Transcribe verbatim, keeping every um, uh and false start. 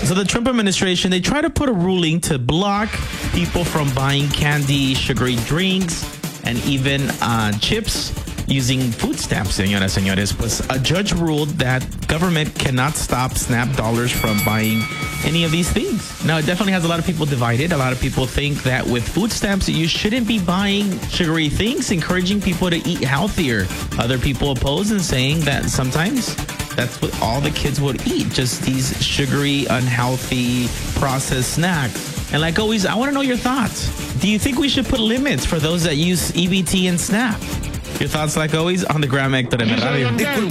So the Trump administration, they try to put a ruling to block people from buying candy, sugary drinks, and even uh, chips using food stamps, señoras, señores. Pues a judge ruled that government cannot stop SNAP dollars from buying any of these things. Now, it definitely has a lot of people divided. A lot of people think that with food stamps, you shouldn't be buying sugary things, encouraging people to eat healthier. Other people oppose and saying that sometimes that's what all the kids would eat, just these sugary, unhealthy, processed snacks. And like always, I want to know your thoughts. Do you think we should put limits for those that use E B T and SNAP? Your thoughts, like always, on the Gram Hector M Radio.